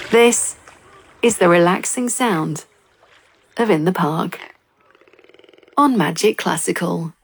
This is the relaxing sound of In the Park on Magic Classical.